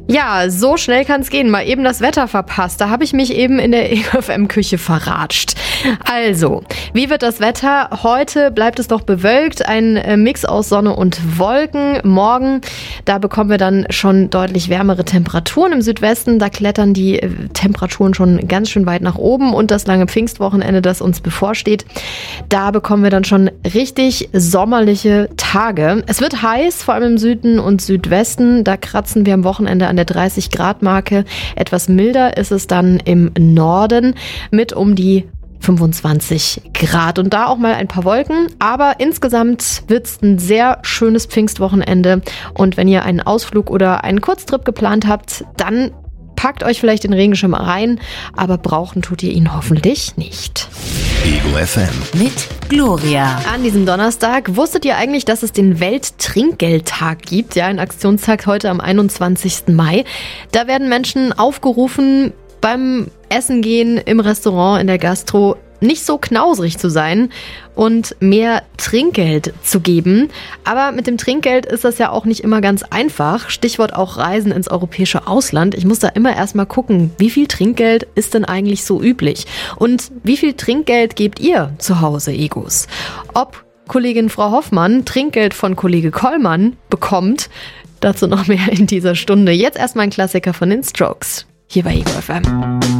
Ja, so schnell kann es gehen. Mal eben das Wetter verpasst. Da habe ich mich eben in der EFM-Küche verratscht. Also, wie wird das Wetter? Heute bleibt es doch bewölkt. Ein Mix aus Sonne und Wolken. Morgen, da bekommen wir dann schon deutlich wärmere Temperaturen im Südwesten. Da klettern die Temperaturen schon ganz schön weit nach oben. Und das lange Pfingstwochenende, das uns bevorsteht, da bekommen wir dann schon richtig sommerliche Tage. Es wird heiß, vor allem im Süden und Südwesten. Da kratzen wir am Wochenende an der 30-Grad-Marke. Etwas milder ist es dann im Norden mit um die 25 Grad und da auch mal ein paar Wolken, aber insgesamt wird es ein sehr schönes Pfingstwochenende und wenn ihr einen Ausflug oder einen Kurztrip geplant habt, dann packt euch vielleicht den Regenschirm rein, aber brauchen tut ihr ihn hoffentlich nicht. Ego FM mit Gloria. An diesem Donnerstag, wusstet ihr eigentlich, dass es den Welttrinkgeldtag gibt? Ja, ein Aktionstag heute am 21. Mai. Da werden Menschen aufgerufen, beim Essen gehen, im Restaurant, in der Gastro nicht so knausrig zu sein und mehr Trinkgeld zu geben. Aber mit dem Trinkgeld ist das ja auch nicht immer ganz einfach. Stichwort auch Reisen ins europäische Ausland. Ich muss da immer erstmal gucken, wie viel Trinkgeld ist denn eigentlich so üblich? Und wie viel Trinkgeld gebt ihr zu Hause, Egos? Ob Kollegin Frau Hoffmann Trinkgeld von Kollege Kollmann bekommt, dazu noch mehr in dieser Stunde. Jetzt erstmal ein Klassiker von den Strokes. Hier bei Ego FM.